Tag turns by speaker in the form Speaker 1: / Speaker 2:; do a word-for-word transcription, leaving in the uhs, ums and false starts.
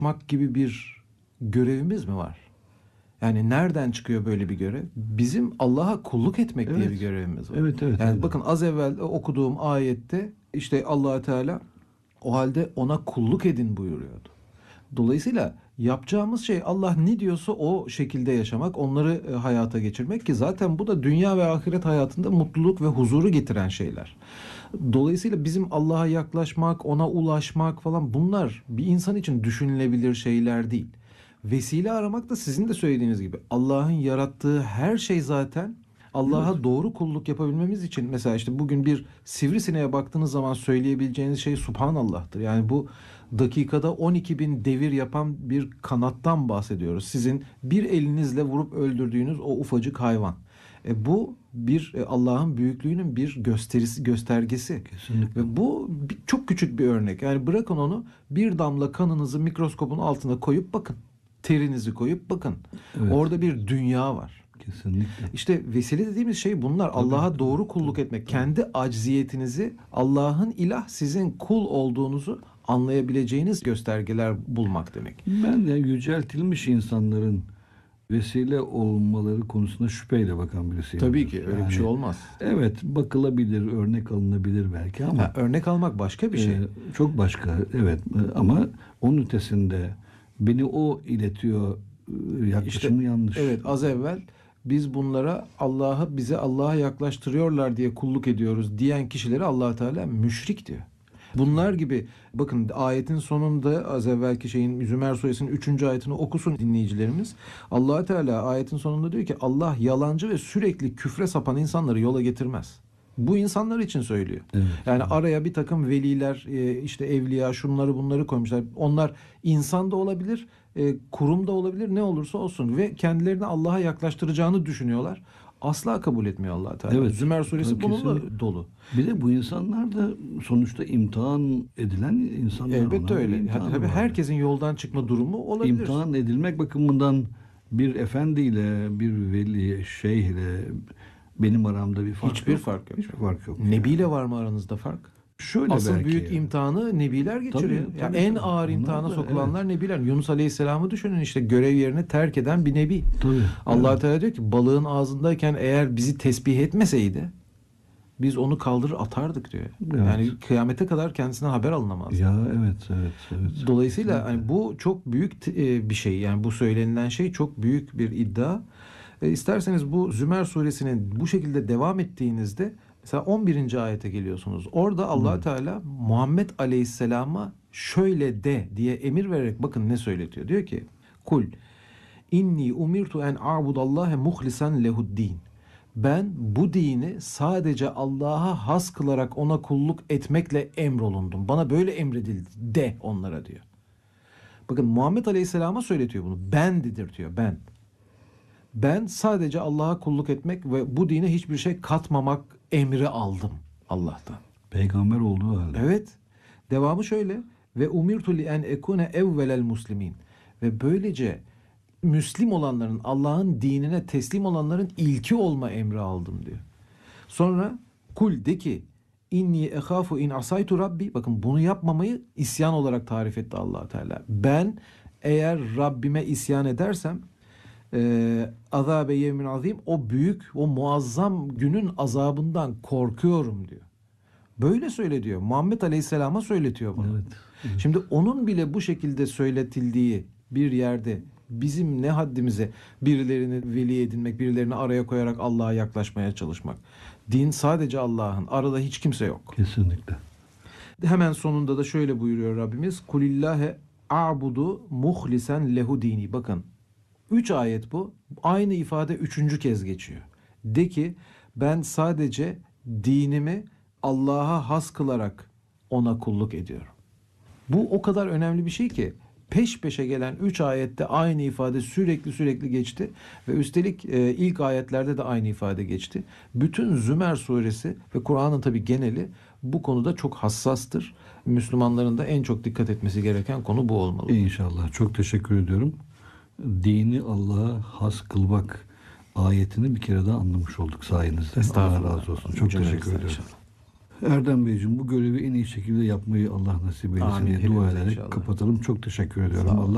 Speaker 1: yaklaşmak gibi bir görevimiz mi var? Yani nereden çıkıyor böyle bir görev? Bizim Allah'a kulluk etmek
Speaker 2: Evet.
Speaker 1: diye bir görevimiz var.
Speaker 2: Evet, evet.
Speaker 1: Yani
Speaker 2: evet.
Speaker 1: bakın az evvel okuduğum ayette işte Allah Teala o halde ona kulluk edin buyuruyordu. Dolayısıyla yapacağımız şey Allah ne diyorsa o şekilde yaşamak, onları e, hayata geçirmek ki zaten bu da dünya ve ahiret hayatında mutluluk ve huzuru getiren şeyler. Dolayısıyla bizim Allah'a yaklaşmak, ona ulaşmak falan bunlar bir insan için düşünülebilir şeyler değil. Vesile aramak da sizin de söylediğiniz gibi Allah'ın yarattığı her şey zaten Allah'a
Speaker 2: Evet.
Speaker 1: doğru kulluk yapabilmemiz için mesela işte bugün bir sivrisineğe baktığınız zaman söyleyebileceğiniz şey Subhanallah'tır. Yani bu dakikada on iki bin devir yapan bir kanattan bahsediyoruz. Sizin bir elinizle vurup öldürdüğünüz o ufacık hayvan. E bu bir e, Allah'ın büyüklüğünün bir gösterisi, göstergesi.
Speaker 2: Kesinlikle.
Speaker 1: Ve bu bir- çok küçük bir örnek. Yani bırakın onu bir damla kanınızı mikroskopun altına koyup bakın. Terinizi koyup bakın.
Speaker 2: Evet.
Speaker 1: Orada bir dünya var.
Speaker 2: Kesinlikle.
Speaker 1: İşte vesile dediğimiz şey bunlar. Allah'a doğru kulluk etmek. Kendi acziyetinizi Allah'ın ilah sizin kul olduğunuzu anlayabileceğiniz göstergeler bulmak demek.
Speaker 2: Ben de yüceltilmiş insanların vesile olmaları konusunda şüpheyle bakan birisiyim.
Speaker 1: Tabii ki öyle bir şey olmaz.
Speaker 2: Evet, bakılabilir, örnek alınabilir belki ama
Speaker 1: Ha, örnek almak başka bir şey.
Speaker 2: e, çok başka. Evet, e, ama onun ötesinde beni o iletiyor e, yaklaşımı
Speaker 1: İşte,
Speaker 2: yanlış.
Speaker 1: Evet, az evvel biz bunlara Allah'ı bize Allah'a yaklaştırıyorlar diye kulluk ediyoruz diyen kişileri Allah Teala müşrik diyor. Bunlar gibi bakın ayetin sonunda az evvelki şeyin Zümer suresinin üçüncü ayetini okusun dinleyicilerimiz. Allah Teala ayetin sonunda diyor ki Allah yalancı ve sürekli küfre sapan insanları yola getirmez. Bu insanlar için söylüyor.
Speaker 2: Evet.
Speaker 1: Yani araya bir takım veliler, e, işte evliya, şunları bunları koymuşlar. Onlar insan da olabilir, e, kurum da olabilir, ne olursa olsun ve kendilerini Allah'a yaklaştıracağını düşünüyorlar. Asla kabul etmiyor Allah Teala.
Speaker 2: Evet.
Speaker 1: Zümer suresi
Speaker 2: Tabii,
Speaker 1: bununla
Speaker 2: kesinlikle.
Speaker 1: dolu.
Speaker 2: Bir de bu insanlar da sonuçta imtihan edilen insanlar.
Speaker 1: Elbette
Speaker 2: Onların bir
Speaker 1: öyle.
Speaker 2: imtihanı
Speaker 1: Tabii
Speaker 2: var.
Speaker 1: herkesin yoldan çıkma durumu olabilir.
Speaker 2: İmtihan edilmek bakımından bir efendiyle, bir veli, şeyhle benim aramda bir fark
Speaker 1: Hiçbir
Speaker 2: yok.
Speaker 1: fark yok.
Speaker 2: Hiçbir fark yok.
Speaker 1: Nebiyle var mı aranızda fark?
Speaker 2: Şöyle
Speaker 1: Asıl
Speaker 2: belki.
Speaker 1: büyük imtihanı nebiler geçiriyor.
Speaker 2: Tabii,
Speaker 1: Ya
Speaker 2: tabii,
Speaker 1: en
Speaker 2: tabii.
Speaker 1: ağır
Speaker 2: Onlar
Speaker 1: imtihana
Speaker 2: da,
Speaker 1: sokulanlar nebiler. Yunus Aleyhisselam'ı düşünün işte görev yerini terk eden bir nebi.
Speaker 2: Tabii.
Speaker 1: Allah
Speaker 2: Evet.
Speaker 1: Teala diyor ki balığın ağzındayken eğer bizi tesbih etmeseydi biz onu kaldırır atardık diyor.
Speaker 2: Evet.
Speaker 1: Yani kıyamete kadar kendisine haber alınamaz.
Speaker 2: Ya evet, evet, evet.
Speaker 1: Dolayısıyla hani bu çok büyük e, bir şey. Yani bu söylenilen şey çok büyük bir iddia. E, isterseniz bu Zümer suresinin bu şekilde devam ettiğinizde mesela on birinci ayete geliyorsunuz. Orada Allah Teala Muhammed Aleyhisselam'a şöyle de diye emir vererek bakın ne söyletiyor. Diyor ki: "Kul inni umirtu en a'budallahe muhlisan lehu'd-din." Ben bu dini sadece Allah'a has kılarak ona kulluk etmekle emrolundum. Bana böyle emredildi de onlara diyor. Bakın Muhammed Aleyhisselam'a söyletiyor bunu. Ben dedirtiyor ben. Ben sadece Allah'a kulluk etmek ve bu dine hiçbir şey katmamak emri aldım Allah'tan.
Speaker 2: Peygamber olduğu halde.
Speaker 1: Evet. Devamı şöyle. Ve umirtu li en ekune evvelel muslimin. Ve böylece Müslim olanların, Allah'ın dinine teslim olanların ilki olma emri aldım diyor. Sonra kul de ki inni ehafu in asaytu rabbi. Bakın bunu yapmamayı isyan olarak tarif etti Allah Teala. Ben eğer Rabbime isyan edersem e, azabe yevmin azim, o büyük, o muazzam günün azabından korkuyorum diyor. Böyle söyle diyor. Muhammed Aleyhisselam'a söyletiyor bunu.
Speaker 2: Evet.
Speaker 1: Şimdi onun bile bu şekilde söyletildiği bir yerde bizim ne haddimize birilerini veli edinmek, birilerini araya koyarak Allah'a yaklaşmaya çalışmak. Din sadece Allah'ın. Arada hiç kimse yok.
Speaker 2: Kesinlikle.
Speaker 1: Hemen sonunda da şöyle buyuruyor Rabbimiz. Kulillâhe a'budu muhlisen lehu dini. Bakın. Üç ayet bu. Aynı ifade üçüncü kez geçiyor. De ki ben sadece dinimi Allah'a has kılarak ona kulluk ediyorum. Bu o kadar önemli bir şey ki peş peşe gelen üç ayette aynı ifade sürekli sürekli geçti ve üstelik e, ilk ayetlerde de aynı ifade geçti. Bütün Zümer suresi ve Kur'an'ın tabii geneli bu konuda çok hassastır. Müslümanların da en çok dikkat etmesi gereken konu bu olmalı.
Speaker 2: İnşallah. Çok teşekkür ediyorum. Dini Allah'a has kılmak ayetini bir kere daha anlamış olduk sayenizde. Allah razı olsun. Çok teşekkür ediyorum. Erdem Beyciğim bu görevi en iyi şekilde yapmayı Allah nasip eylesin
Speaker 1: Amin.
Speaker 2: diye dua
Speaker 1: Hepimize
Speaker 2: ederek
Speaker 1: inşallah.
Speaker 2: kapatalım. Çok teşekkür ediyorum. Allah